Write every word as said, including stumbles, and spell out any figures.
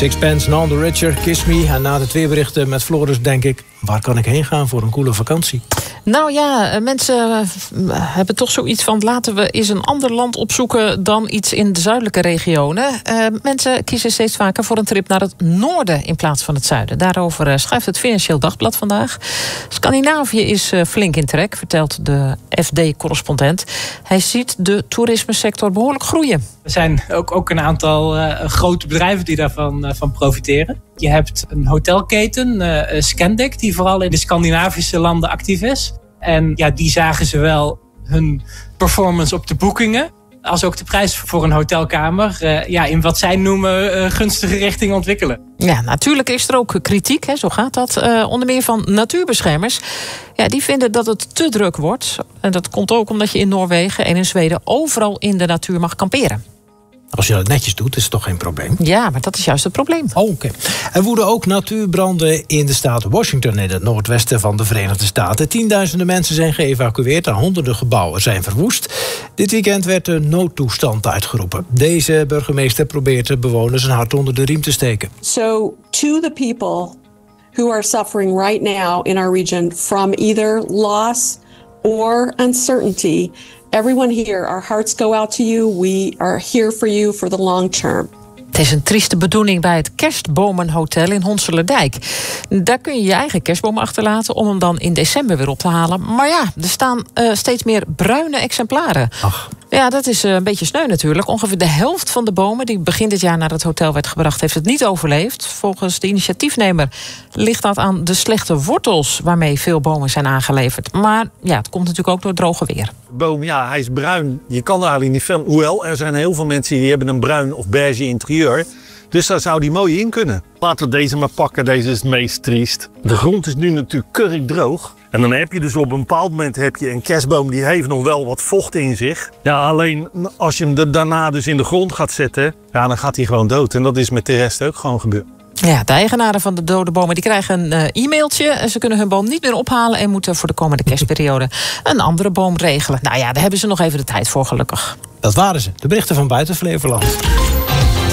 Sixpence, None the Richer, Kiss Me. En na de twee berichten met Floris denk ik, waar kan ik heen gaan voor een coole vakantie? Nou ja, mensen hebben toch zoiets van, laten we eens een ander land opzoeken dan iets in de zuidelijke regionen. Uh, mensen kiezen steeds vaker voor een trip naar het noorden in plaats van het zuiden. Daarover uh, schrijft het Financieel Dagblad vandaag. Scandinavië is uh, flink in trek, vertelt de F D-correspondent. Hij ziet de toerismesector behoorlijk groeien. Er zijn ook, ook een aantal uh, grote bedrijven die daarvan uh, van profiteren. Je hebt een hotelketen, uh, Scandic, die vooral in de Scandinavische landen actief is. En ja, die zagen zowel hun performance op de boekingen als ook de prijs voor een hotelkamer uh, ja, in wat zij noemen uh, gunstige richting ontwikkelen. Ja, natuurlijk is er ook kritiek, hè, zo gaat dat. Uh, onder meer van natuurbeschermers. Ja, die vinden dat het te druk wordt. En dat komt ook omdat je in Noorwegen en in Zweden overal in de natuur mag kamperen. Als je dat netjes doet, is het toch geen probleem? Ja, maar dat is juist het probleem. Oh, oké. Okay. Er woeden ook natuurbranden in de staat Washington in het noordwesten van de Verenigde Staten. Tienduizenden mensen zijn geëvacueerd en honderden gebouwen zijn verwoest. Dit weekend werd de noodtoestand uitgeroepen. Deze burgemeester probeert de bewoners een hart onder de riem te steken. So to the people who are suffering right now in our region from either loss or uncertainty, everyone here, our hearts go out to you. We are here for you for the long term. Het is een trieste bedoeling bij het Kerstbomenhotel in Honselerdijk. Daar kun je je eigen kerstboom achterlaten om hem dan in december weer op te halen. Maar ja, er staan uh, steeds meer bruine exemplaren. Ach. Ja, dat is een beetje sneu natuurlijk. Ongeveer de helft van de bomen die begin dit jaar naar het hotel werd gebracht, heeft het niet overleefd. Volgens de initiatiefnemer ligt dat aan de slechte wortels waarmee veel bomen zijn aangeleverd. Maar ja, het komt natuurlijk ook door het droge weer. De boom, ja, hij is bruin. Je kan er eigenlijk niet veel. Hoewel, er zijn heel veel mensen die hebben een bruin of beige interieur. Dus daar zou die mooi in kunnen. Laten we deze maar pakken. Deze is het meest triest. De grond is nu natuurlijk kurkdroog. En dan heb je dus op een bepaald moment heb je een kerstboom die heeft nog wel wat vocht in zich. Ja, alleen als je hem er daarna dus in de grond gaat zetten, ja, dan gaat hij gewoon dood. En dat is met de rest ook gewoon gebeurd. Ja, de eigenaren van de dode bomen die krijgen een uh, e-mailtje. Ze kunnen hun boom niet meer ophalen en moeten voor de komende kerstperiode een andere boom regelen. Nou ja, daar hebben ze nog even de tijd voor, gelukkig. Dat waren ze, de berichten van buiten Flevoland.